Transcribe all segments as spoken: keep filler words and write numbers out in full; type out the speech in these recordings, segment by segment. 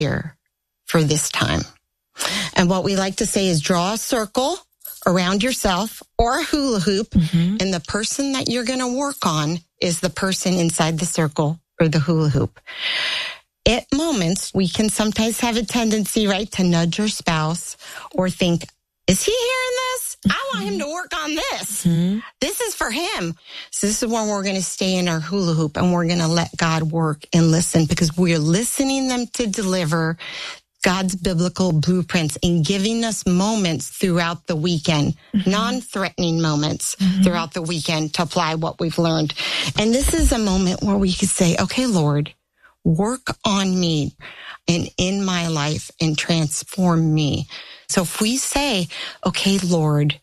here for this time. And what we like to say is draw a circle around yourself or a hula hoop, mm-hmm. and the person that you're going to work on is the person inside the circle or the hula hoop. At moments, we can sometimes have a tendency, right, to nudge our spouse or think, is he hearing this? I want him to work on this. Mm-hmm. This is for him. So this is when we're going to stay in our hula hoop and we're going to let God work and listen, because we're listening them to deliver God's biblical blueprints and giving us moments throughout the weekend, mm-hmm. non-threatening moments mm-hmm. throughout the weekend to apply what we've learned. And this is a moment where we could say, okay, Lord, work on me and in my life and transform me. So if we say, okay, Lord,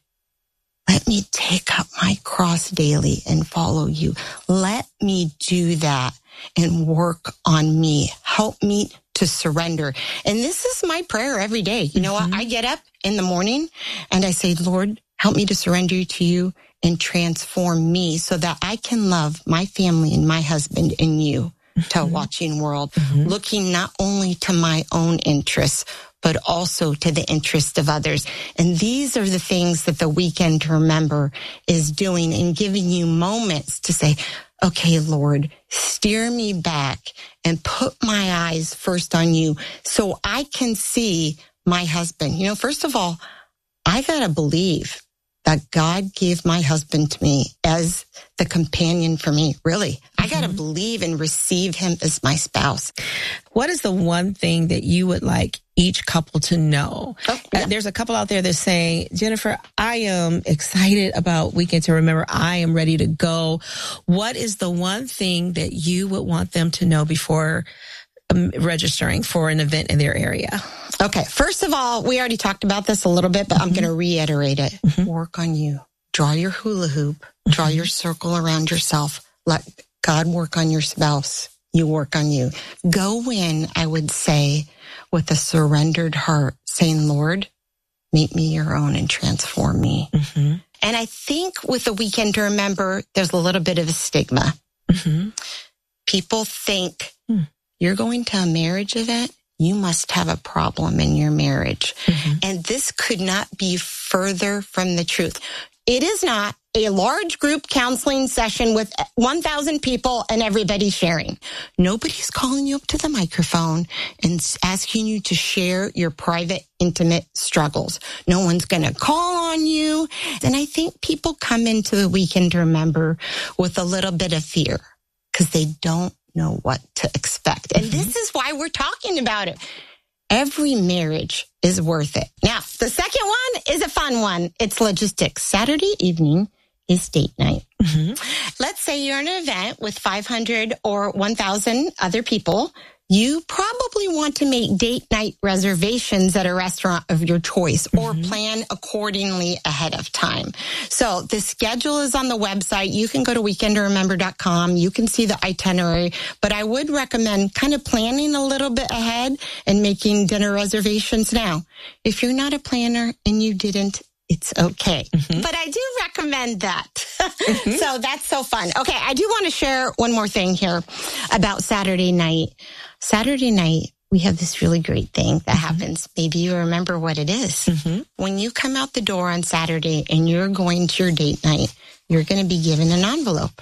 let me take up my cross daily and follow you. Let me do that and work on me. Help me to surrender. And this is my prayer every day. You know mm-hmm. what? I get up in the morning and I say, Lord, help me to surrender to you and transform me so that I can love my family and my husband and you mm-hmm. to a watching world, mm-hmm. looking not only to my own interests, but also to the interest of others. And these are the things that the Weekend to Remember is doing and giving you moments to say, okay, Lord, steer me back and put my eyes first on you so I can see my husband. You know, first of all, I got to believe that God gave my husband to me as the companion for me. Really, mm-hmm. I got to believe and receive him as my spouse. What is the one thing that you would like each couple to know? Oh, yeah. uh, there's a couple out there that's saying, Jennifer, I am excited about Weekend to Remember. I am ready to go. What is the one thing that you would want them to know before um, registering for an event in their area? Okay. First of all, we already talked about this a little bit, but mm-hmm. I'm going to reiterate it. Mm-hmm. Work on you. Draw your hula hoop. Mm-hmm. Draw your circle around yourself. Let God work on your spouse. You work on you. Go in, I would say, with a surrendered heart, saying, Lord, make me your own and transform me. Mm-hmm. And I think with the Weekend to Remember, there's a little bit of a stigma. Mm-hmm. People think mm. you're going to a marriage event, you must have a problem in your marriage. Mm-hmm. And this could not be further from the truth. It is not a large group counseling session with one thousand people and everybody sharing. Nobody's calling you up to the microphone and asking you to share your private, intimate struggles. No one's going to call on you. And I think people come into the Weekend to Remember with a little bit of fear because they don't know what to expect. And mm-hmm. this is why we're talking about it. Every marriage is worth it. Now, the second one is a fun one. It's logistics. Saturday evening is date night. Mm-hmm. Let's say you're in an event with five hundred or one thousand other people. You probably want to make date night reservations at a restaurant of your choice or mm-hmm. plan accordingly ahead of time. So the schedule is on the website. You can go to weekend to remember dot com. You can see the itinerary, but I would recommend kind of planning a little bit ahead and making dinner reservations now. If you're not a planner and you didn't, it's okay. Mm-hmm. But I do recommend that. Mm-hmm. So that's so fun. Okay, I do want to share one more thing here about Saturday night. Saturday night, we have this really great thing that mm-hmm. happens. Maybe you remember what it is. Mm-hmm. When you come out the door on Saturday and you're going to your date night, you're going to be given an envelope.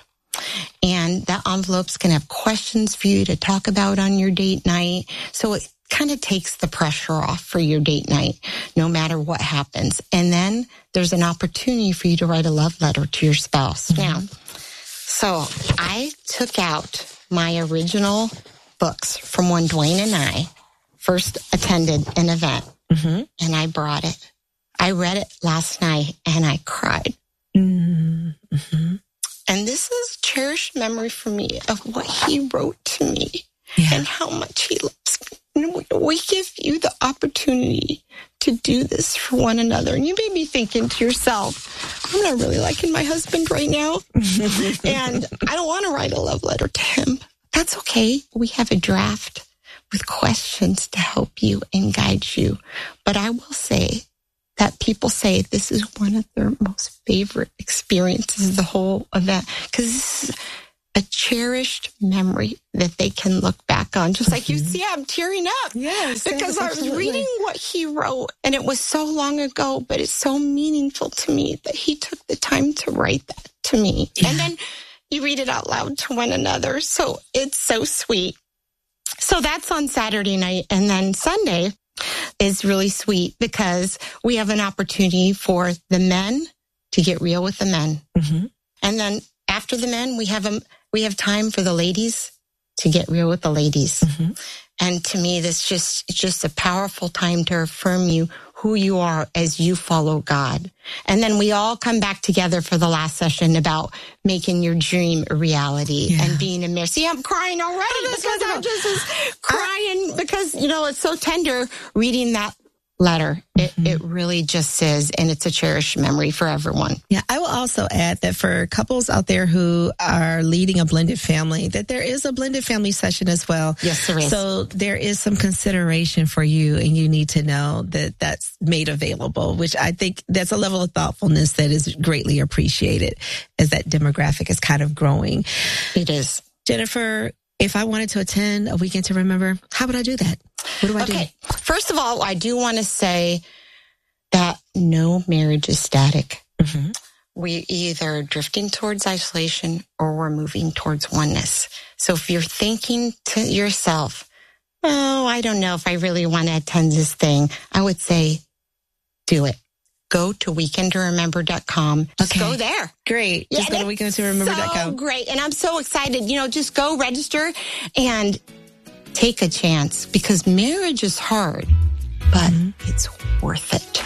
And that envelope's going to have questions for you to talk about on your date night. So it kind of takes the pressure off for your date night, no matter what happens. And then there's an opportunity for you to write a love letter to your spouse. Mm-hmm. Now, so I took out my original books from when Dwayne and I first attended an event, mm-hmm. and I brought it. I read it last night and I cried. Mm-hmm. And this is a cherished memory for me of what he wrote to me yeah. and how much he loves me. And we give you the opportunity to do this for one another. And you may be thinking to yourself, I'm not really liking my husband right now. And I don't want to write a love letter to him. That's okay. We have a draft with questions to help you and guide you. But I will say that people say this is one of their most favorite experiences of the whole event. Because this is a cherished memory that they can look back on. Just like mm-hmm. you see, I'm tearing up. Yes. Because I was reading what he wrote, and it was so long ago, but it's so meaningful to me that he took the time to write that to me. Yeah. And then you read it out loud to one another. So it's so sweet. So that's on Saturday night. And then Sunday is really sweet because we have an opportunity for the men to get real with the men. Mm-hmm. And then after the men, we have a, we have time for the ladies to get real with the ladies. Mm-hmm. And to me, this just, it's just a powerful time to affirm you who you are as you follow God. And then we all come back together for the last session about making your dream a reality yeah. and being a mirror. See, I'm crying already because I'm just crying because, you know, it's so tender reading that letter. It, mm-hmm. it really just is, and it's a cherished memory for everyone. Yeah, I will also add that for couples out there who are leading a blended family, that there is a blended family session as well. Yes, there is. So there is some consideration for you, and you need to know that that's made available, which I think that's a level of thoughtfulness that is greatly appreciated as that demographic is kind of growing. It is. Jennifer, if I wanted to attend a Weekend to Remember, how would I do that? What do I okay. do? Okay. First of all, I do want to say that no marriage is static. Mm-hmm. We're either drifting towards isolation or we're moving towards oneness. So if you're thinking to yourself, oh, I don't know if I really want to attend this thing, I would say, do it. Go to weekend to remember dot com. Just okay. go there. Great. Just yeah, go to weekend to remember dot com. So great. And I'm so excited. You know, just go register and take a chance because marriage is hard, but mm-hmm. it's worth it.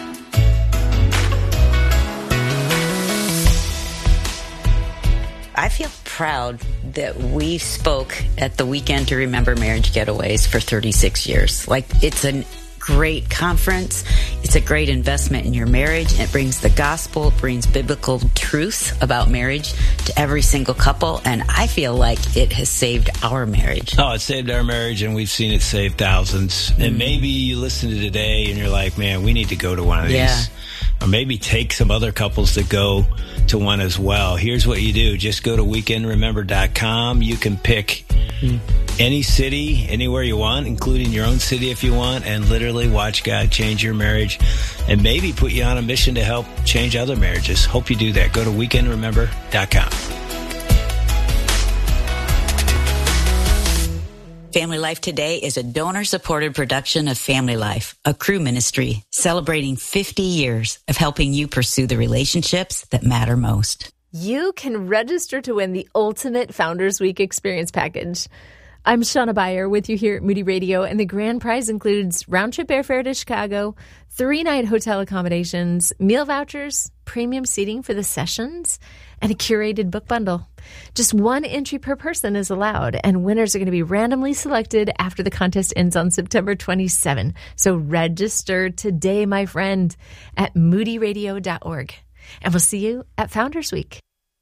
I feel proud that we spoke at the Weekend to Remember Marriage Getaways for thirty-six years. Like, it's a great conference. It's a great investment in your marriage. It brings the gospel, it brings biblical truth about marriage to every single couple. And I feel like it has saved our marriage. Oh, it saved our marriage, and we've seen it save thousands. Mm-hmm. And maybe you listen to today and you're like, man, we need to go to one of these. Yeah. Or maybe take some other couples to go to one as well. Here's what you do. Just go to weekend remember dot com. You can pick mm. any city, anywhere you want, including your own city if you want, and literally watch God change your marriage and maybe put you on a mission to help change other marriages. Hope you do that. Go to weekend remember dot com. Family Life Today is a donor-supported production of Family Life, a Cru ministry celebrating fifty years of helping you pursue the relationships that matter most. You can register to win the Ultimate Founders Week Experience Package. I'm Shauna Beyer with you here at Moody Radio, and the grand prize includes round-trip airfare to Chicago, three-night hotel accommodations, meal vouchers, premium seating for the sessions, and a curated book bundle. Just one entry per person is allowed, and winners are going to be randomly selected after the contest ends on September twenty-seventh. So register today, my friend, at moody radio dot org. And we'll see you at Founders Week.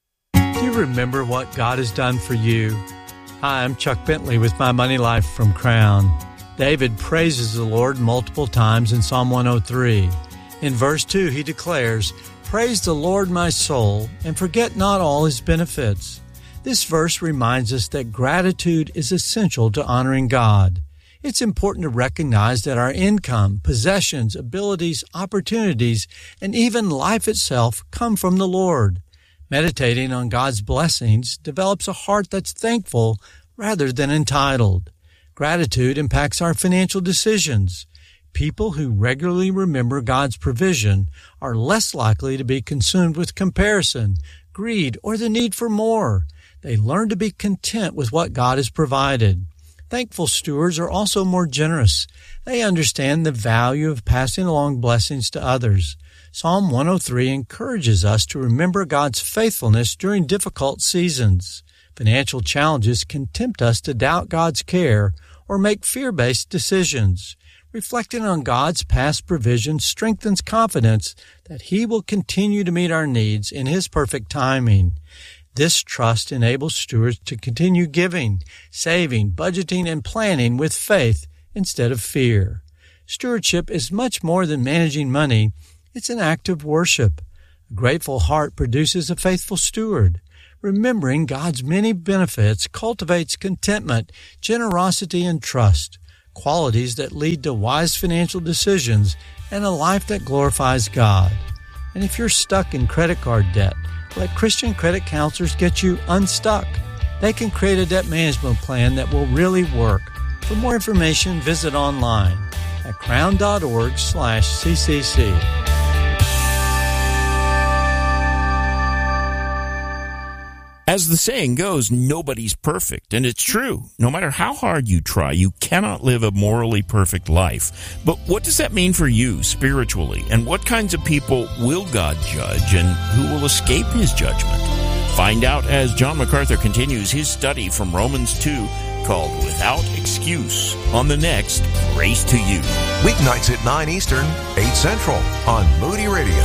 Do you remember what God has done for you? Hi, I'm Chuck Bentley with My Money Life from Crown. David praises the Lord multiple times in Psalm one oh three. In verse two, he declares, "Praise the Lord, my soul, and forget not all his benefits." This verse reminds us that gratitude is essential to honoring God. It's important to recognize that our income, possessions, abilities, opportunities, and even life itself come from the Lord. Meditating on God's blessings develops a heart that's thankful rather than entitled. Gratitude impacts our financial decisions. People who regularly remember God's provision are less likely to be consumed with comparison, greed, or the need for more. They learn to be content with what God has provided. Thankful stewards are also more generous. They understand the value of passing along blessings to others. Psalm one oh three encourages us to remember God's faithfulness during difficult seasons. Financial challenges can tempt us to doubt God's care or make fear-based decisions. Reflecting on God's past provision strengthens confidence that He will continue to meet our needs in His perfect timing. This trust enables stewards to continue giving, saving, budgeting, and planning with faith instead of fear. Stewardship is much more than managing money. It's an act of worship. A grateful heart produces a faithful steward. Remembering God's many benefits cultivates contentment, generosity, and trust, qualities that lead to wise financial decisions and a life that glorifies God. And if you're stuck in credit card debt, let Christian credit counselors get you unstuck. They can create a debt management plan that will really work. For more information, visit online at crown.org slash CCC. As the saying goes, nobody's perfect, and it's true. No matter how hard you try, you cannot live a morally perfect life. But what does that mean for you spiritually? And what kinds of people will God judge, and who will escape his judgment? Find out as John MacArthur continues his study from Romans two, called Without Excuse, on the next Grace to You. Weeknights at nine Eastern, eight Central on Moody Radio.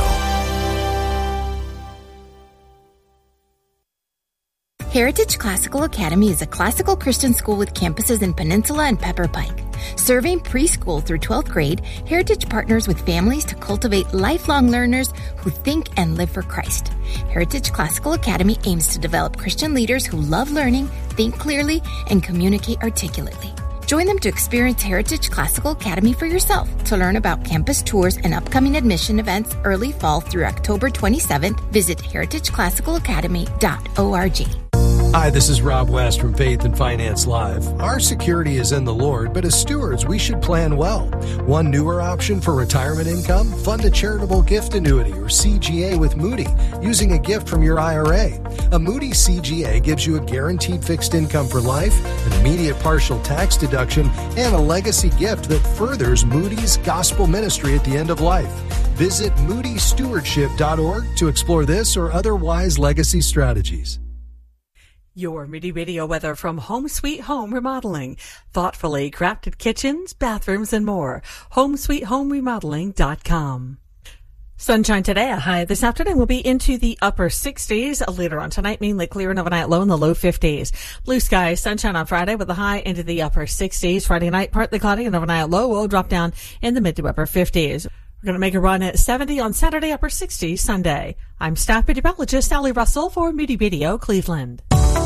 Heritage Classical Academy is a classical Christian school with campuses in Peninsula and Pepper Pike. Serving preschool through twelfth grade, Heritage partners with families to cultivate lifelong learners who think and live for Christ. Heritage Classical Academy aims to develop Christian leaders who love learning, think clearly, and communicate articulately. Join them to experience Heritage Classical Academy for yourself. To learn about campus tours and upcoming admission events early fall through October twenty-seventh, visit heritage classical academy dot org. Hi, this is Rob West from Faith and Finance Live. Our security is in the Lord, but as stewards, we should plan well. One newer option for retirement income? Fund a charitable gift annuity or C G A with Moody using a gift from your I R A. A Moody C G A gives you a guaranteed fixed income for life, an immediate partial tax deduction, and a legacy gift that furthers Moody's gospel ministry at the end of life. Visit moody stewardship dot org to explore this or other wise legacy strategies. Your Moody Radio weather from Home Sweet Home Remodeling. Thoughtfully crafted kitchens, bathrooms, and more. home sweet home remodeling dot com. Sunshine today, a high this afternoon will be into the upper sixties. Later on tonight, mainly clear and overnight low in the low fifties. Blue skies, sunshine on Friday with a high into the upper sixties. Friday night, partly cloudy and overnight low will drop down in the mid to upper fifties. We're going to make a run at seventy on Saturday, upper sixties Sunday. I'm staff meteorologist Sally Russell for Moody Radio, Cleveland.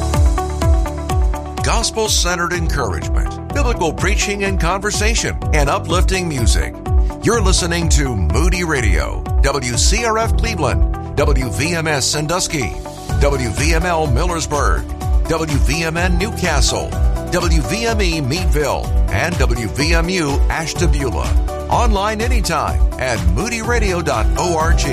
Gospel-centered encouragement, biblical preaching and conversation, and uplifting music. You're listening to Moody Radio, W C R F Cleveland, W V M S Sandusky, W V M L Millersburg, W V M N Newcastle, W V M E Meadville, and W V M U Ashtabula. Online anytime at moody radio dot org.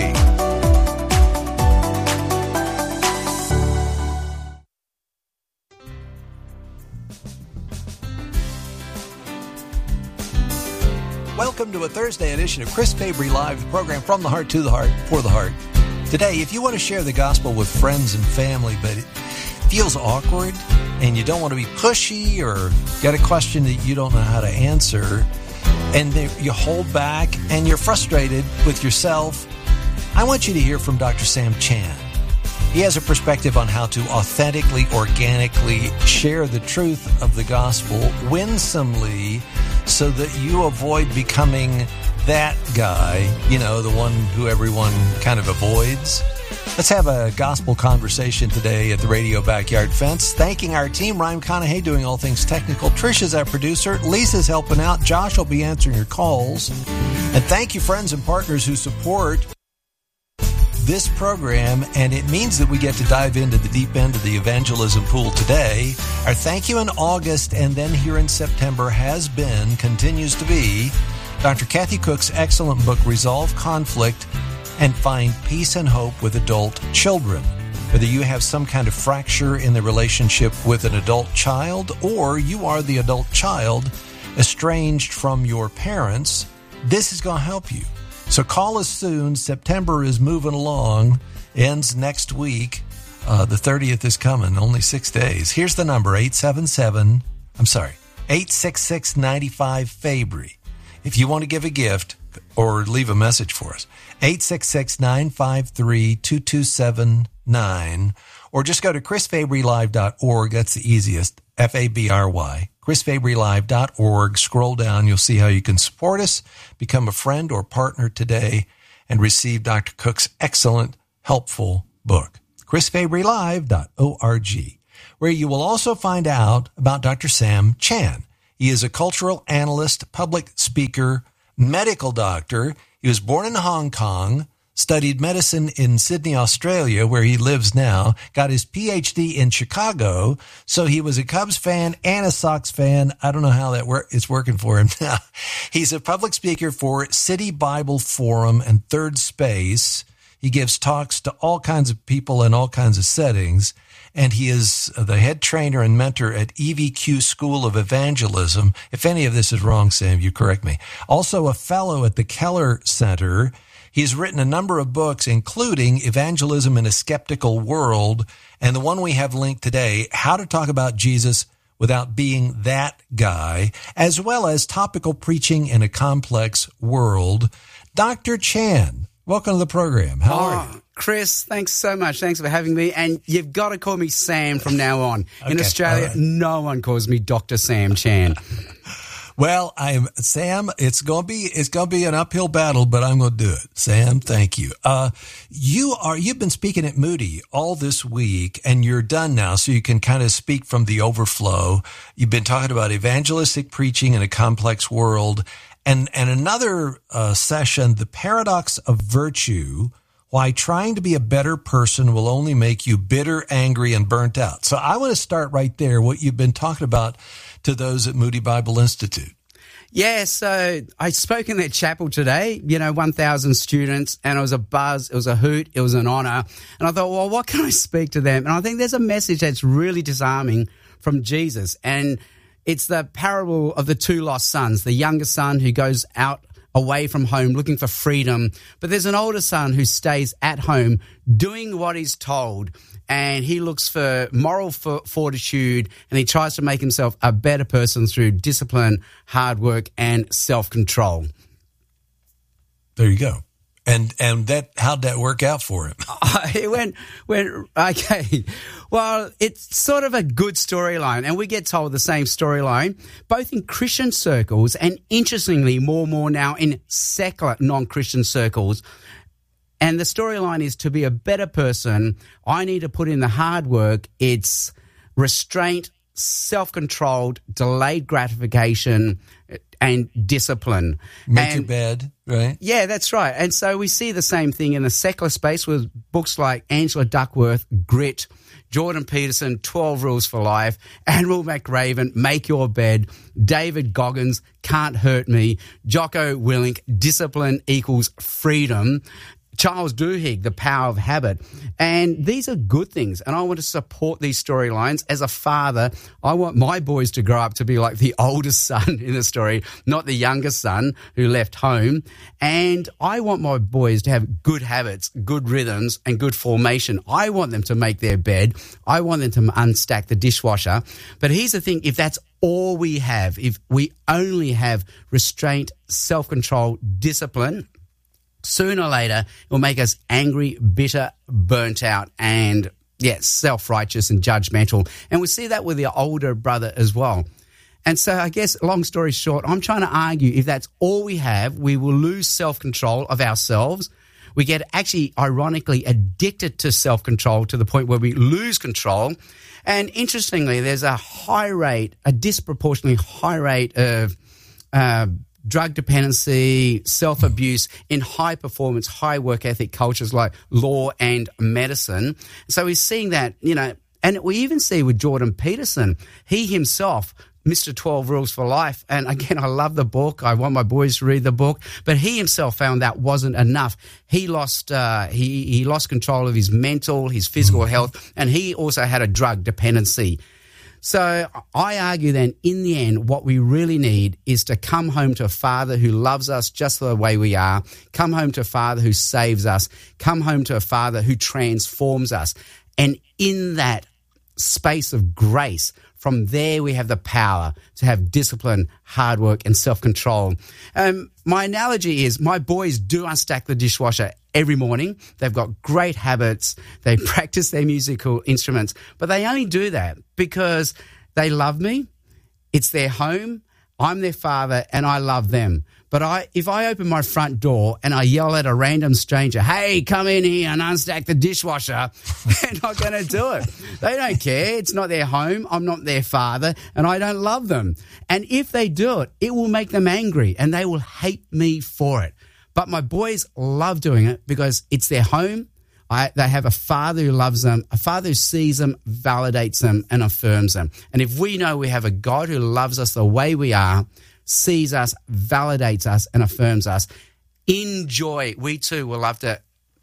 Welcome to a Thursday edition of Chris Fabry Live, the program from the heart to the heart, for the heart. Today, if you want to share the gospel with friends and family, but it feels awkward and you don't want to be pushy or got a question that you don't know how to answer, and you hold back and you're frustrated with yourself, I want you to hear from Doctor Sam Chan. He has a perspective on how to authentically, organically share the truth of the gospel winsomely so that you avoid becoming that guy, you know, the one who everyone kind of avoids. Let's have a gospel conversation today at the Radio Backyard Fence. Thanking our team, Ryan Conahay doing all things technical. Trisha's our producer. Lisa's helping out. Josh will be answering your calls. And thank you, friends and partners who support this program, and it means that we get to dive into the deep end of the evangelism pool today. Our thank you in August and then here in September has been, continues to be, Doctor Kathy Cook's excellent book, Resolve Conflict and Find Peace and Hope with Adult Children. Whether you have some kind of fracture in the relationship with an adult child or you are the adult child estranged from your parents, this is going to help you. So call us soon. September is moving along. Ends next week. Uh, the thirtieth is coming. Only six days. Here's the number, eight seven seven, I'm sorry, eight six six, nine five, Fabry. If you want to give a gift or leave a message for us, eight six six, nine five three, two two seven nine. Or just go to chris fabry live dot org. That's the easiest, F A B R Y. chris fabry live dot org. Scroll down. You'll see how you can support us, become a friend or partner today, and receive Doctor Cook's excellent, helpful book. chris fabry live dot org, where you will also find out about Doctor Sam Chan. He is a cultural analyst, public speaker, medical doctor. He was born in Hong Kong, studied medicine in Sydney, Australia, where he lives now, got his P H D in Chicago. So he was a Cubs fan and a Sox fan. I don't know how that work it's working for him now. He's a public speaker for City Bible Forum and Third Space. He gives talks to all kinds of people in all kinds of settings. And he is the head trainer and mentor at E V Q School of Evangelism. If any of this is wrong, Sam, you correct me. Also a fellow at the Keller Center. He's written a number of books, including Evangelism in a Skeptical World, and the one we have linked today, How to Talk About Jesus Without Being That Guy, as well as Topical Preaching in a Complex World. Doctor Chan, welcome to the program. How oh, are you? Chris, thanks so much. Thanks for having me. And you've got to call me Sam from now on. Okay, in Australia, right. No one calls me Doctor Sam Chan. Well, I'm Sam. It's gonna be it's gonna be an uphill battle, but I'm gonna do it. Sam, thank you. Uh, you are you've been speaking at Moody all this week, and you're done now, so you can kind of speak from the overflow. You've been talking about evangelistic preaching in a complex world, and and another uh, session, the paradox of virtue. Why trying to be a better person will only make you bitter, angry, and burnt out. So I want to start right there. What you've been talking about to those at Moody Bible Institute. Yeah, so I spoke in their chapel today, you know, one thousand students, and it was a buzz, it was a hoot, it was an honor. And I thought, well, what can I speak to them? And I think there's a message that's really disarming from Jesus. And it's the parable of the two lost sons, the younger son who goes out away from home looking for freedom, but there's an older son who stays at home doing what he's told, and he looks for moral fortitude, and he tries to make himself a better person through discipline, hard work, and self-control. There you go. And and that how'd that work out for him? uh, it went went okay. Well, it's sort of a good storyline, and we get told the same storyline, both in Christian circles and, interestingly, more and more now in secular non-Christian circles. And the storyline is, to be a better person, I need to put in the hard work. It's restraint, self-controlled, delayed gratification, and discipline. Make and, your bed, right? Yeah, that's right. And so we see the same thing in the secular space with books like Angela Duckworth, Grit, Jordan Peterson, twelve Rules for Life, Admiral McRaven, Make Your Bed, David Goggins, Can't Hurt Me, Jocko Willink, Discipline Equals Freedom, Charles Duhigg, The Power of Habit. And these are good things, and I want to support these storylines. As a father, I want my boys to grow up to be like the oldest son in the story, not the youngest son who left home. And I want my boys to have good habits, good rhythms, and good formation. I want them to make their bed. I want them to unstack the dishwasher. But here's the thing, if that's all we have, if we only have restraint, self-control, discipline, sooner or later, it will make us angry, bitter, burnt out, and, yeah, self-righteous and judgmental. And we see that with the older brother as well. And so I guess, long story short, I'm trying to argue if that's all we have, we will lose self-control of ourselves. We get actually, ironically, addicted to self-control to the point where we lose control. And interestingly, there's a high rate, a disproportionately high rate of uh, drug dependency, self-abuse in high-performance, high-work ethic cultures like law and medicine. So we're seeing that, you know, and we even see with Jordan Peterson, he himself, Mister twelve Rules for Life, and again, I love the book. I want my boys to read the book, but he himself found that wasn't enough. He lost, uh, he, he lost control of his mental, his physical health, and he also had a drug dependency. So I argue then, in the end, what we really need is to come home to a Father who loves us just the way we are, come home to a Father who saves us, come home to a Father who transforms us. And in that space of grace, from there we have the power to have discipline, hard work, and self-control. Um, my analogy is my boys do unstack the dishwasher every morning. They've got great habits. They practice their musical instruments, but they only do that because they love me. It's their home. I'm their father and I love them. But I, if I open my front door and I yell at a random stranger, hey, come in here and unstack the dishwasher, they're not going to do it. They don't care. It's not their home. I'm not their father, and I don't love them. And if they do it, it will make them angry and they will hate me for it. But my boys love doing it because it's their home. I, they have a father who loves them, a father who sees them, validates them, and affirms them. And if we know we have a God who loves us the way we are, sees us, validates us, and affirms us, in joy, we too will love to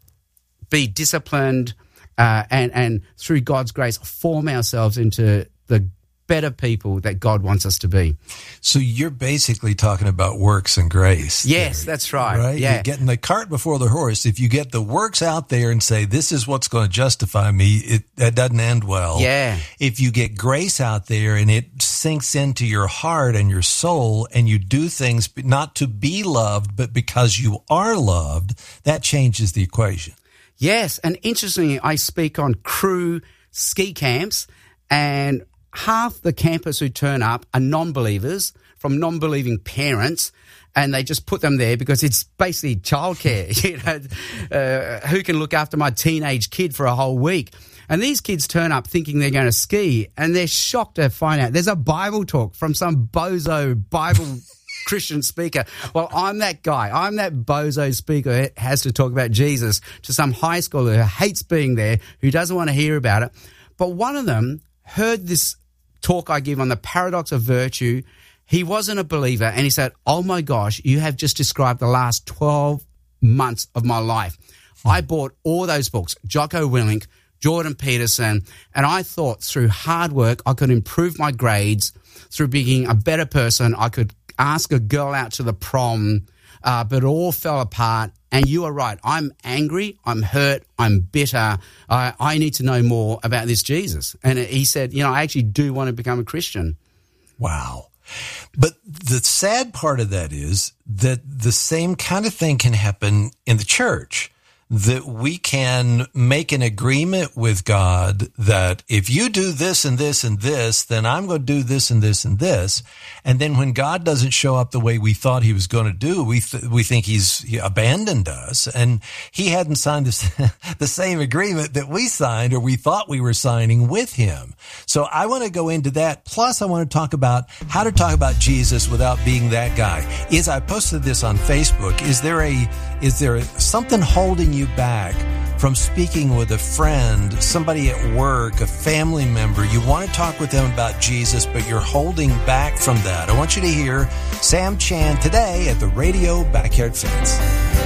be disciplined uh, and, and through God's grace form ourselves into the better people that God wants us to be. So you're basically talking about works and grace. Yes, there, that's right. Right? Yeah. You're getting the cart before the horse. If you get the works out there and say, this is what's going to justify me, it, that doesn't end well. Yeah. If you get grace out there and it sinks into your heart and your soul and you do things not to be loved, but because you are loved, that changes the equation. Yes. And interestingly, I speak on crew ski camps, and half the campers who turn up are non-believers from non-believing parents, and they just put them there because it's basically childcare. You know, uh, who can look after my teenage kid for a whole week? And these kids turn up thinking they're going to ski, and they're shocked to find out there's a Bible talk from some bozo Bible Christian speaker. Well, I'm that guy. I'm that bozo speaker who has to talk about Jesus to some high schooler who hates being there, who doesn't want to hear about it. But one of them heard this talk I give on the paradox of virtue. He wasn't a believer, and he said, oh my gosh, you have just described the last twelve months of my life. I bought all those books, Jocko Willink, Jordan Peterson, and I thought through hard work I could improve my grades. Through being a better person, I could ask a girl out to the prom, uh, but it all fell apart. And you are right. I'm angry. I'm hurt. I'm bitter. I, I need to know more about this Jesus. And he said, you know, I actually do want to become a Christian. Wow. But the sad part of that is that the same kind of thing can happen in the church, that we can make an agreement with God that if you do this and this and this, then I'm going to do this and this and this. And then when God doesn't show up the way we thought he was going to do, we th- we think he's he abandoned us. And he hadn't signed this, the same agreement that we signed or we thought we were signing with him. So I want to go into that. Plus, I want to talk about how to talk about Jesus without being that guy. Is I posted this on Facebook. Is there a is there something holding you back from speaking with a friend, somebody at work, a family member? You want to talk with them about Jesus, but you're holding back from that. I want you to hear Sam Chan today at the Radio Backyard Fence.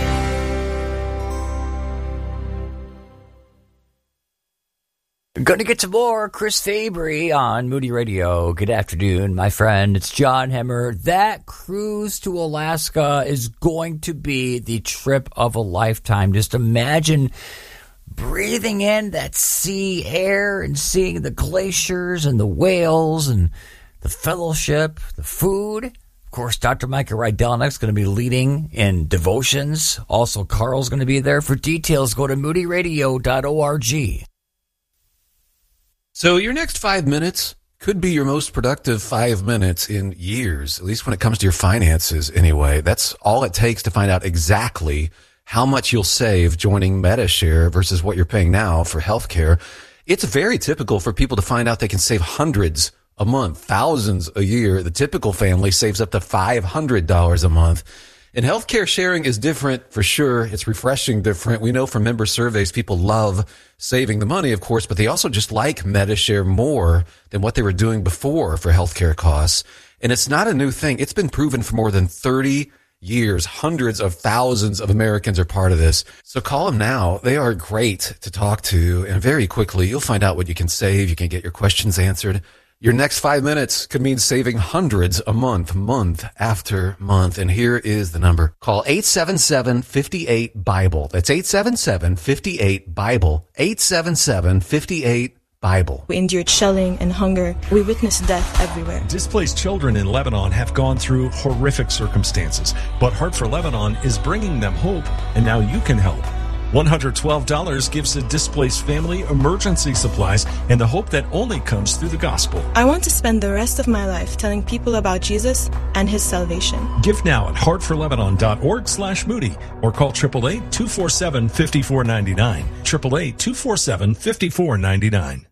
Going to get some more Chris Fabry on Moody Radio. Good afternoon, my friend. It's John Hemmer. That cruise to Alaska is going to be the trip of a lifetime. Just imagine breathing in that sea air and seeing the glaciers and the whales and the fellowship, the food. Of course, Doctor Micah Rydelnik is going to be leading in devotions. Also, Carl's going to be there. For details, go to moody radio dot org. So your next five minutes could be your most productive five minutes in years, at least when it comes to your finances anyway. That's all it takes to find out exactly how much you'll save joining MediShare versus what you're paying now for healthcare. It's very typical for people to find out they can save hundreds a month, thousands a year. The typical family saves up to five hundred dollars a month. And healthcare sharing is different for sure. It's refreshing different. We know from member surveys, people love saving the money, of course, but they also just like MediShare more than what they were doing before for healthcare costs. And it's not a new thing. It's been proven for more than thirty years. Hundreds of thousands of Americans are part of this. So call them now. They are great to talk to. And very quickly, you'll find out what you can save. You can get your questions answered. Your next five minutes could mean saving hundreds a month, month after month. And here is the number. Call eight seven seven, five eight, BIBLE. That's eight seven seven, five eight, BIBLE. eight seven seven, five eight, BIBLE. We endured shelling and hunger. We witnessed death everywhere. Displaced children in Lebanon have gone through horrific circumstances, but Heart for Lebanon is bringing them hope, and now you can help. one hundred twelve dollars gives a displaced family emergency supplies and the hope that only comes through the gospel. I want to spend the rest of my life telling people about Jesus and his salvation. Give now at heartforlebanon.org slash Moody or call eight eight eight, two four seven, five four nine nine. eight eight eight, two four seven, five four nine nine.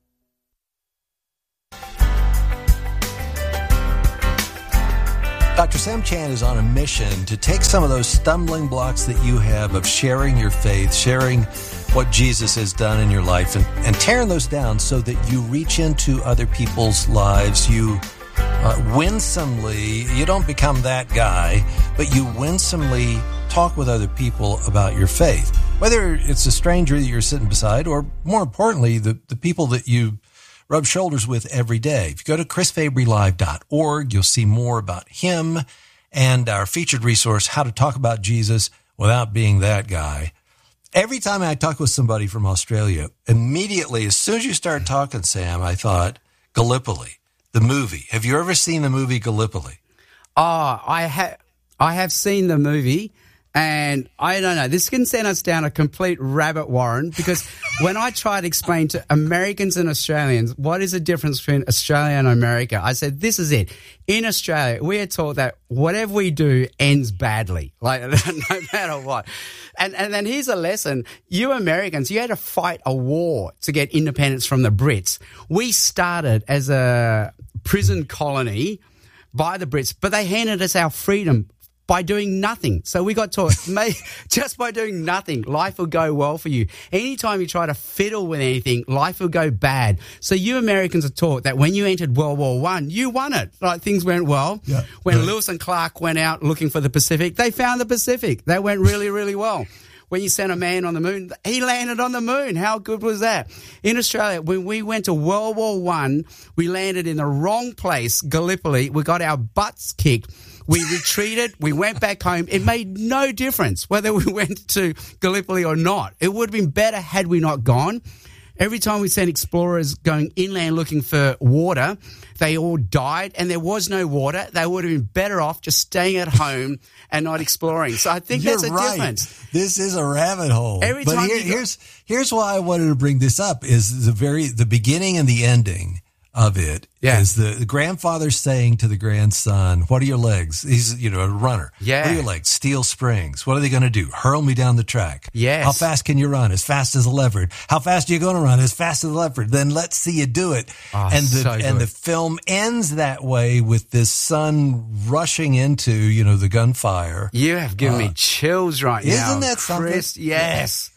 Doctor Sam Chan is on a mission to take some of those stumbling blocks that you have of sharing your faith, sharing what Jesus has done in your life, and, and tearing those down so that you reach into other people's lives. You uh, winsomely, you don't become that guy, but you winsomely talk with other people about your faith. Whether it's a stranger that you're sitting beside, or more importantly, the, the people that you rub shoulders with every day. If you go to chris fabry live dot org, you'll see more about him and our featured resource, How to Talk About Jesus Without Being That Guy. Every time I talk with somebody from Australia, immediately, as soon as you start talking, Sam, I thought, Gallipoli, the movie. Have you ever seen the movie Gallipoli? Oh, I have. I have seen the movie. And I don't know, this can send us down a complete rabbit warren, because when I try to explain to Americans and Australians what is the difference between Australia and America, I said, this is it. In Australia, we are taught that whatever we do ends badly, like no matter what. And and then here's a lesson. You Americans, you had to fight a war to get independence from the Brits. We started as a prison colony by the Brits, but they handed us our freedom by doing nothing. So we got taught, mate, just by doing nothing, life will go well for you. Anytime you try to fiddle with anything, life will go bad. So you Americans are taught that when you entered World War One, you won it. Like, things went well. Yeah. When right. Lewis and Clark went out looking for the Pacific, they found the Pacific. That went really, really well. When you sent a man on the moon, he landed on the moon. How good was that? In Australia, when we went to World War One, we landed in the wrong place, Gallipoli. We got our butts kicked. We retreated. We went back home. It made no difference whether we went to Gallipoli or not. It would have been better had we not gone. Every time we sent explorers going inland looking for water, they all died, and there was no water. They would have been better off just staying at home and not exploring. So I think You're there's a right. difference. This is a rabbit hole. Every but time here, you go- here's here's why I wanted to bring this up is the very the beginning and the ending of it yeah. is the, the grandfather saying to the grandson, what are your legs? He's, you know, a runner. Yeah. What are your legs? Steel springs. What are they going to do? Hurl me down the track. Yes. How fast can you run? As fast as a leopard. How fast are you going to run? As fast as a leopard. Then let's see you do it. Oh, and the, so and good. the film ends that way with this son rushing into, you know, the gunfire. You have given Uh, me chills right isn't now. Isn't that something? Chris, yes.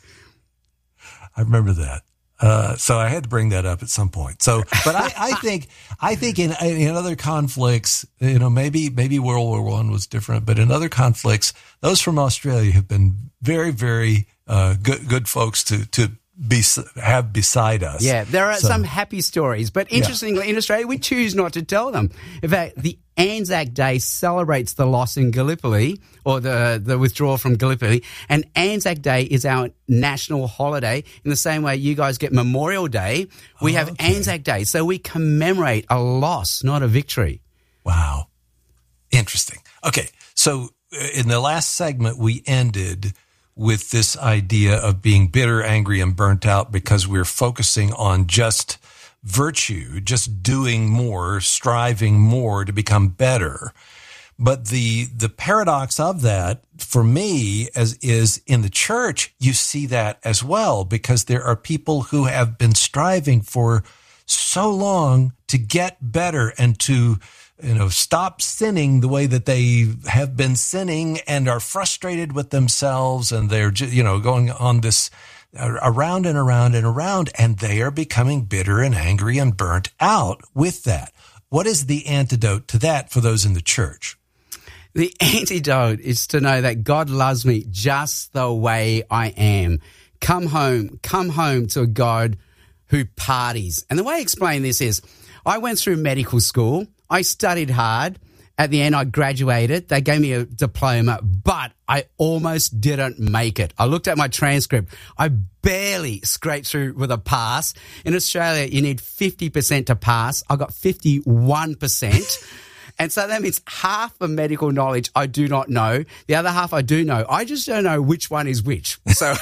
I remember that. Uh, so I had to bring that up at some point. So, but I, I think, I think in, in other conflicts, you know, maybe, maybe World War One was different, but in other conflicts, those from Australia have been very, very, uh, good, good folks to, to be, have beside us. Yeah. There are So- some happy stories, but interestingly, in Australia, we choose not to tell them. In fact, the Anzac Day celebrates the loss in Gallipoli, or the, the withdrawal from Gallipoli, and Anzac Day is our national holiday. In the same way you guys get Memorial Day, we Oh, have okay. Anzac Day. So we commemorate a loss, not a victory. Wow. Interesting. Okay. So uh, in the last segment, we ended with this idea of being bitter, angry, and burnt out because we're focusing on just virtue, just doing more, striving more to become better. But the the paradox of that for me as is in the church, you see that as well, because there are people who have been striving for so long to get better and to, you know, stop sinning the way that they have been sinning, and are frustrated with themselves, and they're, ju- you know, going on this around and around and around, and they are becoming bitter and angry and burnt out with that. What is the antidote to that for those in the church? The antidote is to know that God loves me just the way I am. Come home, come home to a God who parties. And the way I explain this is, I went through medical school. I studied hard. At the end, I graduated. They gave me a diploma, but I almost didn't make it. I looked at my transcript. I barely scraped through with a pass. In Australia, you need fifty percent to pass. I got fifty-one percent. And so that means half of medical knowledge I do not know. The other half I do know. I just don't know which one is which. So,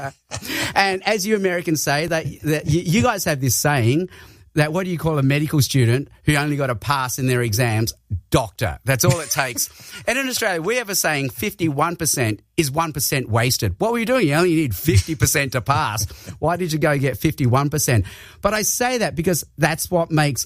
and as you Americans say, that, that you, you guys have this saying that what do you call a medical student who only got a pass in their exams? Doctor. That's all it takes. And in Australia, we have a saying fifty-one percent is one percent wasted. What were you doing? You only need fifty percent to pass. Why did you go get fifty-one percent? But I say that because that's what makes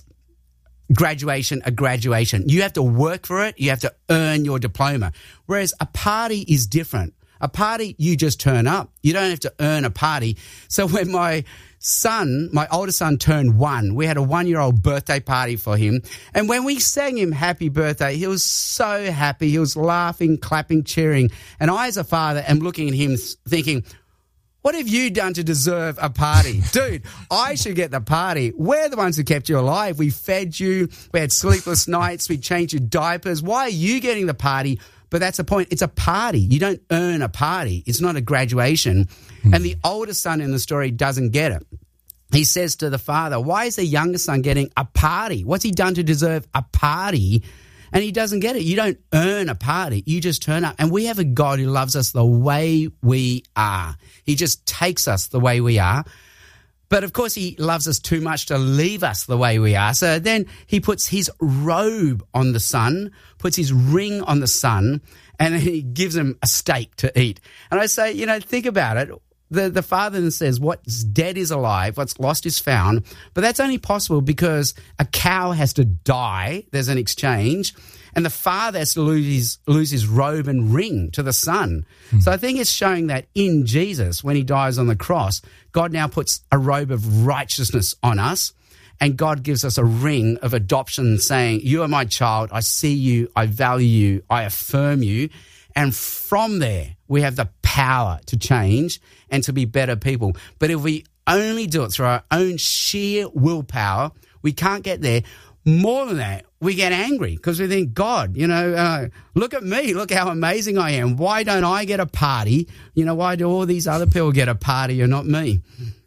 graduation a graduation. You have to work for it. You have to earn your diploma. Whereas a party is different. A party, you just turn up. You don't have to earn a party. So when my son, my older son, turned one, we had a one-year-old birthday party for him. And when we sang him happy birthday, he was so happy. He was laughing, clapping, cheering. And I, as a father, am looking at him thinking, what have you done to deserve a party? Dude, I should get the party. We're the ones who kept you alive. We fed you. We had sleepless nights. We changed your diapers. Why are you getting the party? But that's the point. It's a party. You don't earn a party. It's not a graduation. Mm. And the older son in the story doesn't get it. He says to the father, why is the younger son getting a party? What's he done to deserve a party? And he doesn't get it. You don't earn a party. You just turn up. And we have a God who loves us the way we are. He just takes us the way we are. But, of course, he loves us too much to leave us the way we are. So then he puts his robe on the son, puts his ring on the son, and then he gives him a steak to eat. And I say, you know, think about it. The, the father then says what's dead is alive, what's lost is found. But that's only possible because a cow has to die. There's an exchange. And the father has to lose his, lose his robe and ring to the son. Mm. So I think it's showing that in Jesus, when he dies on the cross, God now puts a robe of righteousness on us. And God gives us a ring of adoption saying, you are my child. I see you. I value you. I affirm you. And from there, we have the power to change and to be better people. But if we only do it through our own sheer willpower, we can't get there. More than that, we get angry because we think, God, you know, uh, look at me. Look how amazing I am. Why don't I get a party? You know, why do all these other people get a party and not me?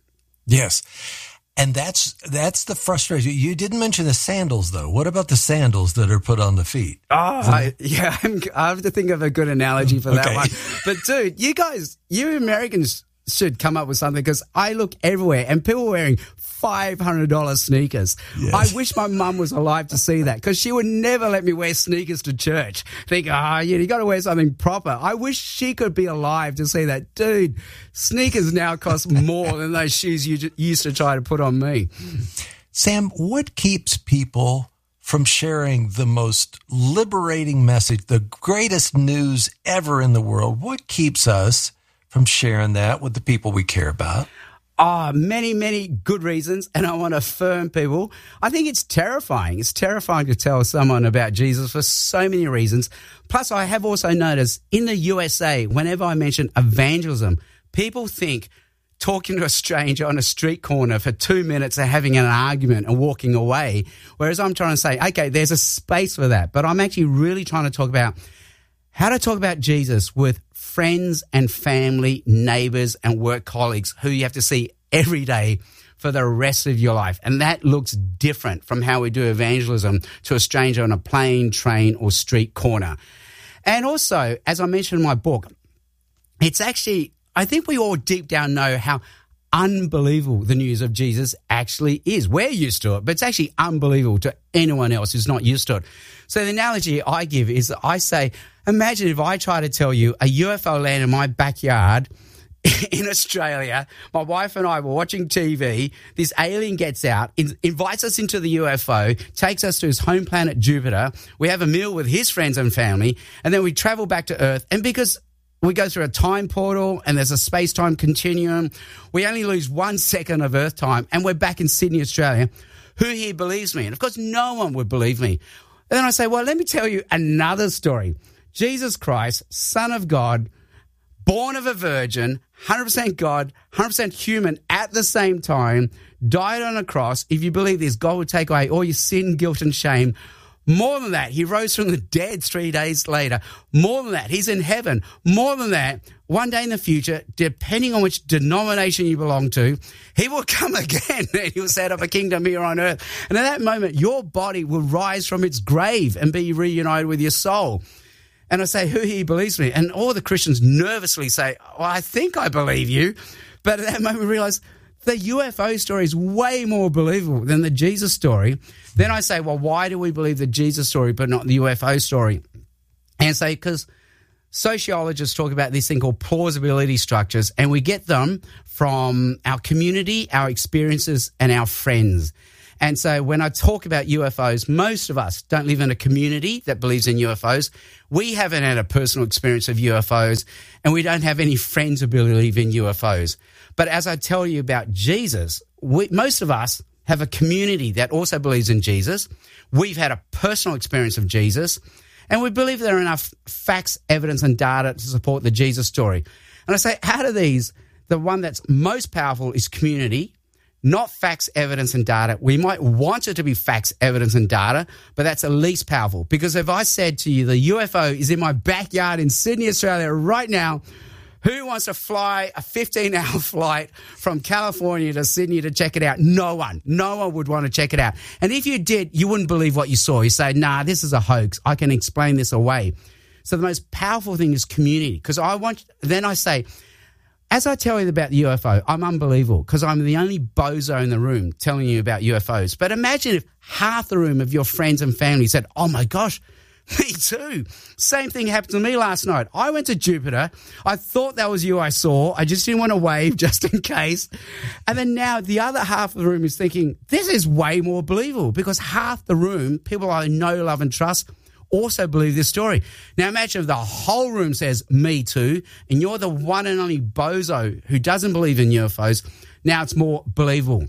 Yes. And that's that's the frustration. You didn't mention the sandals, though. What about the sandals that are put on the feet? Oh, I, yeah. I'm, I have to think of a good analogy for that okay. one. But, dude, you guys, you Americans should come up with something because I look everywhere and people are wearing five hundred dollars sneakers. Yes. I wish my mum was alive to see that because she would never let me wear sneakers to church. Think, ah, oh, yeah, you got to wear something proper. I wish she could be alive to see that. Dude, sneakers now cost more than those shoes you used to try to put on me. Sam, what keeps people from sharing the most liberating message, the greatest news ever in the world? What keeps us from sharing that with the people we care about? Oh, many, many good reasons, and I want to affirm people. I think it's terrifying. It's terrifying to tell someone about Jesus for so many reasons. Plus, I have also noticed in the U S A, whenever I mention evangelism, people think talking to a stranger on a street corner for two minutes and having an argument and walking away, whereas I'm trying to say, okay, there's a space for that, but I'm actually really trying to talk about how to talk about Jesus with friends and family, neighbors and work colleagues who you have to see every day for the rest of your life. And that looks different from how we do evangelism to a stranger on a plane, train or street corner. And also, as I mentioned in my book, it's actually, I think we all deep down know how unbelievable the news of Jesus actually is. We're used to it, but it's actually unbelievable to anyone else who's not used to it. So the analogy I give is I say, imagine if I try to tell you a U F O landed in my backyard in Australia, my wife and I were watching T V, this alien gets out, in, invites us into the U F O, takes us to his home planet Jupiter, we have a meal with his friends and family, and then we travel back to Earth, and because we go through a time portal and there's a space-time continuum, we only lose one second of Earth time, and we're back in Sydney, Australia. Who here believes me? And, of course, no one would believe me. And then I say, well, let me tell you another story. Jesus Christ, Son of God, born of a virgin, one hundred percent God, one hundred percent human at the same time, died on a cross. If you believe this, God would take away all your sin, guilt and shame. More than that, he rose from the dead three days later. More than that, he's in heaven. More than that, one day in the future, depending on which denomination you belong to, he will come again and he will set up a kingdom here on earth. And at that moment, your body will rise from its grave and be reunited with your soul. And I say, who here believes me? And all the Christians nervously say, well, I think I believe you. But at that moment, we realize the U F O story is way more believable than the Jesus story. Then I say, well, why do we believe the Jesus story but not the U F O story? And say, because sociologists talk about this thing called plausibility structures, and we get them from our community, our experiences, and our friends. And so when I talk about U F Os, most of us don't live in a community that believes in U F Os. We haven't had a personal experience of U F Os, and we don't have any friends who believe in U F Os. But as I tell you about Jesus, we, most of us have a community that also believes in Jesus. We've had a personal experience of Jesus, and we believe there are enough facts, evidence, and data to support the Jesus story. And I say, out of these, the one that's most powerful is community, not facts, evidence, and data. We might want it to be facts, evidence, and data, but that's the least powerful. Because if I said to you, the U F O is in my backyard in Sydney, Australia right now, who wants to fly a fifteen-hour flight from California to Sydney to check it out? No one. No one would want to check it out. And if you did, you wouldn't believe what you saw. You say, nah, this is a hoax. I can explain this away. So the most powerful thing is community. Because I want, then I say, as I tell you about the U F O, I'm unbelievable because I'm the only bozo in the room telling you about U F Os. But imagine if half the room of your friends and family said, oh my gosh, me too. Same thing happened to me last night. I went to Jupiter. I thought that was you I saw. I just didn't want to wave just in case. And then now the other half of the room is thinking, this is way more believable because half the room, people I know, love and trust, also believe this story. Now imagine if the whole room says, me too, and you're the one and only bozo who doesn't believe in U F Os. Now it's more believable.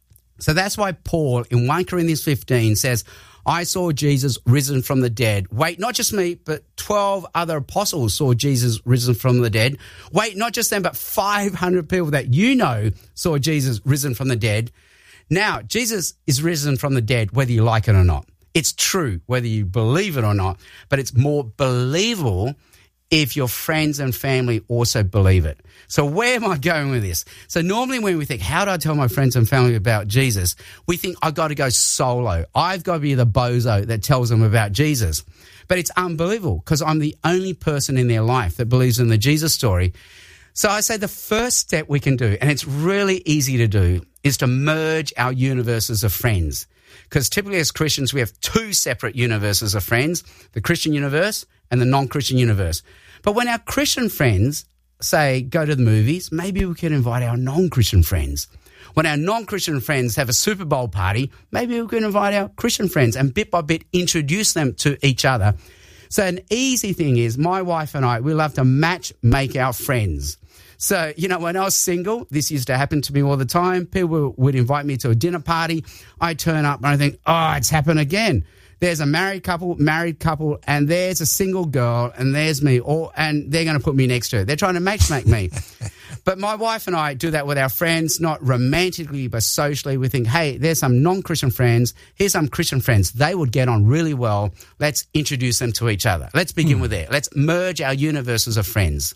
So that's why Paul in First Corinthians fifteen says, I saw Jesus risen from the dead. Wait, not just me, but twelve other apostles saw Jesus risen from the dead. Wait, not just them, but five hundred people that you know saw Jesus risen from the dead. Now, Jesus is risen from the dead, whether you like it or not. It's true, whether you believe it or not, but it's more believable if your friends and family also believe it. So where am I going with this? So normally when we think, how do I tell my friends and family about Jesus? We think, I've got to go solo. I've got to be the bozo that tells them about Jesus. But it's unbelievable because I'm the only person in their life that believes in the Jesus story. So I say the first step we can do, and it's really easy to do, is to merge our universes of friends. Because typically as Christians, we have two separate universes of friends, the Christian universe and the non-Christian universe. But when our Christian friends say, go to the movies, maybe we can invite our non-Christian friends. When our non-Christian friends have a Super Bowl party, maybe we can invite our Christian friends and bit by bit introduce them to each other. So an easy thing is my wife and I, we love to match make our friends. So, you know, when I was single, this used to happen to me all the time. People would invite me to a dinner party. I turn up and I think, oh, it's happened again. There's a married couple, married couple, and there's a single girl, and there's me, or, and they're going to put me next to her. They're trying to matchmake me. But my wife and I do that with our friends, not romantically, but socially. We think, hey, there's some non-Christian friends. Here's some Christian friends. They would get on really well. Let's introduce them to each other. Let's begin hmm. with there. Let's merge our universes of friends.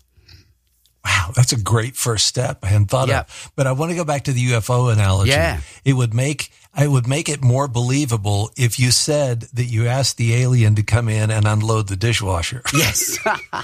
Wow, that's a great first step. I hadn't thought yep. of. But I want to go back to the U F O analogy. Yeah. It would make it would make it more believable if you said that you asked the alien to come in and unload the dishwasher. Yes.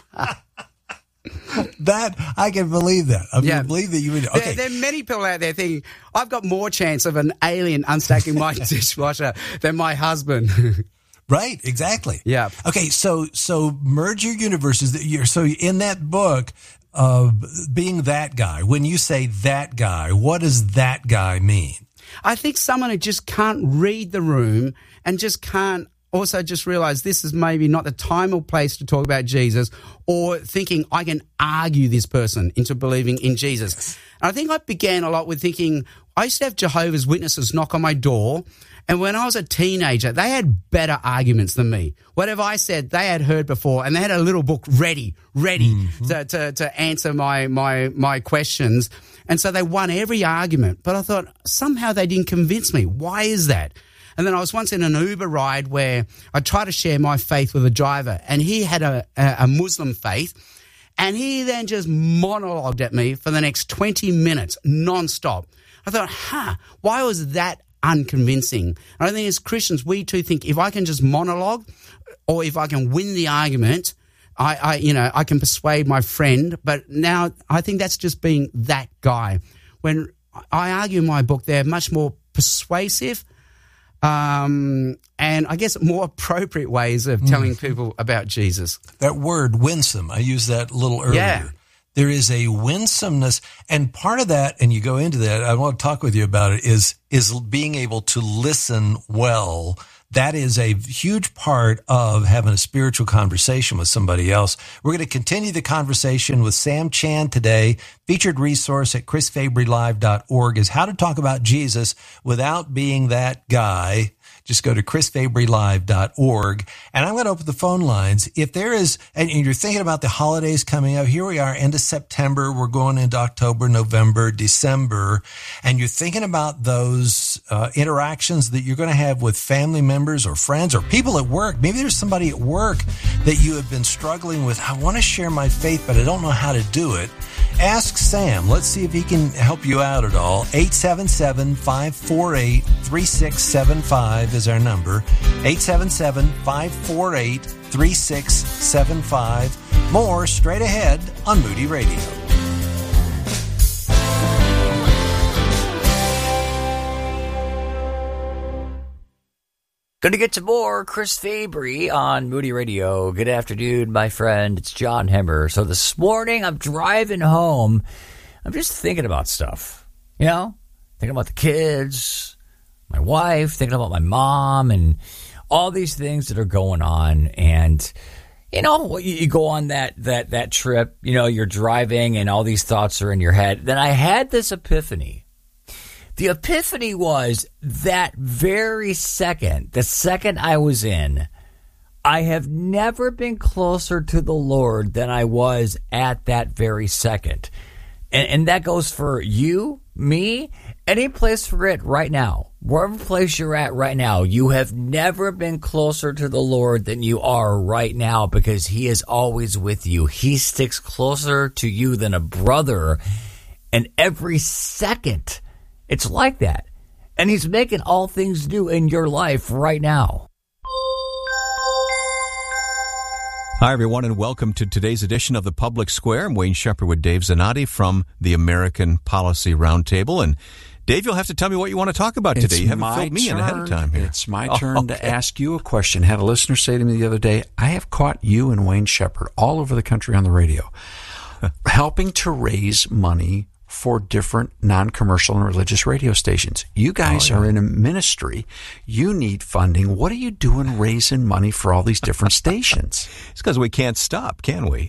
That I can believe that. I yeah. can believe that you would. Okay. There, there are many people out there thinking, I've got more chance of an alien unstacking my dishwasher than my husband. Right, exactly. Yeah. Okay, so so merge your universes. That you're so in that book. Uh, being that guy, when you say that guy, what does that guy mean? I think someone who just can't read the room and just can't also just realize this is maybe not the time or place to talk about Jesus, or thinking I can argue this person into believing in Jesus. Yes. And I think I began a lot with thinking, I used to have Jehovah's Witnesses knock on my door. And when I was a teenager, they had better arguments than me. Whatever I said, they had heard before, and they had a little book ready, ready mm-hmm. to, to, to answer my, my, my questions. And so they won every argument. But I thought, somehow they didn't convince me. Why is that? And then I was once in an Uber ride where I tried to share my faith with a driver, and he had a, a, a Muslim faith, and he then just monologued at me for the next twenty minutes, nonstop. I thought, huh, why was that unconvincing? And I think as Christians, we too think if I can just monologue or if I can win the argument, I, I, you know, I can persuade my friend. But now I think that's just being that guy. When I argue in my book, they're much more persuasive um, and I guess more appropriate ways of telling mm. people about Jesus. That word, winsome, I used that a little earlier. Yeah. There is a winsomeness, and part of that, and you go into that, I want to talk with you about it, is is being able to listen well. That is a huge part of having a spiritual conversation with somebody else. We're going to continue the conversation with Sam Chan today. Featured resource at chris fabry live dot org is how to talk about Jesus without being that guy. Just go to chris fabry live dot org. And I'm going to open the phone lines. If there is, and you're thinking about the holidays coming up, here we are, end of September, we're going into October, November, December, and you're thinking about those uh, interactions that you're going to have with family members or friends or people at work. Maybe there's somebody at work that you have been struggling with. I want to share my faith, but I don't know how to do it. Ask Sam. Let's see if he can help you out at all. eight seven seven, five four eight, three six seven five is our number. eight seven seven, five four eight, three six seven five. More straight ahead on Moody Radio. Gonna get some more Chris Fabry on Moody Radio. Good afternoon, my friend. It's John Hemmer. So this morning I'm driving home. I'm just thinking about stuff, you know, thinking about the kids, my wife, thinking about my mom, and all these things that are going on. And you know, you, you go on that that that trip. You know, you're driving, and all these thoughts are in your head. Then I had this epiphany. The epiphany was that very second, the second I was in, I have never been closer to the Lord than I was at that very second. And, and that goes for you, me, any place for it right now. Wherever place you're at right now, you have never been closer to the Lord than you are right now because He is always with you. He sticks closer to you than a brother. And every second, it's like that. And He's making all things new in your life right now. Hi, everyone, and welcome to today's edition of The Public Square. I'm Wayne Shepherd with Dave Zanotti from the American Policy Roundtable. And Dave, you'll have to tell me what you want to talk about today. It's you haven't my filled me turn. in ahead of time here. It's my Oh, turn okay. to ask you a question. I had a listener say to me the other day, I have caught you and Wayne Shepherd all over the country on the radio, helping to raise money for different non-commercial and religious radio stations. You guys Oh, yeah. are in a ministry. You need funding. What are you doing raising money for all these different stations? It's because we can't stop, can we?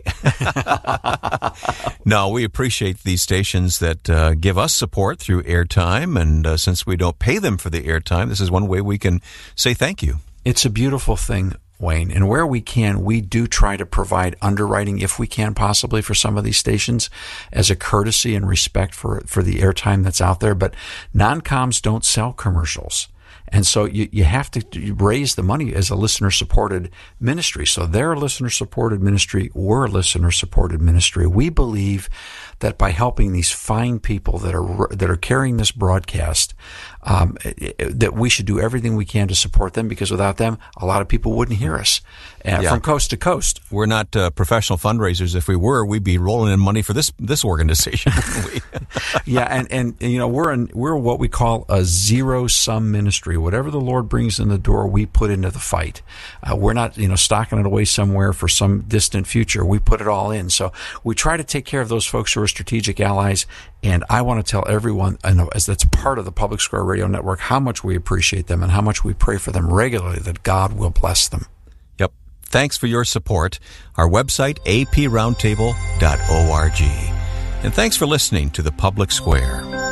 No, we appreciate these stations that uh, give us support through airtime. And uh, since we don't pay them for the airtime, this is one way we can say thank you. It's a beautiful thing, Wayne. And where we can, we do try to provide underwriting, if we can possibly, for some of these stations as a courtesy and respect for, for the airtime that's out there. But non-coms don't sell commercials. And so you, you have to raise the money as a listener-supported ministry. So they're a listener-supported ministry. We're a listener-supported ministry. We believe that by helping these fine people that are that are carrying this broadcast, um, that we should do everything we can to support them, because without them, a lot of people wouldn't hear us uh, Yeah. from coast to coast. We're not uh, professional fundraisers. If we were, we'd be rolling in money for this this organization. wouldn't we? Yeah, and, and you know we're in, we're what we call a zero sum ministry. Whatever the Lord brings in the door, we put into the fight. Uh, we're not you know stocking it away somewhere for some distant future. We put it all in. So we try to take care of those folks who are strategic allies. And I want to tell everyone, I know, as that's part of the Public Square Radio Network, how much we appreciate them and how much we pray for them regularly, that God will bless them. Yep. Thanks for your support. Our website, a p roundtable dot org. And thanks for listening to The Public Square.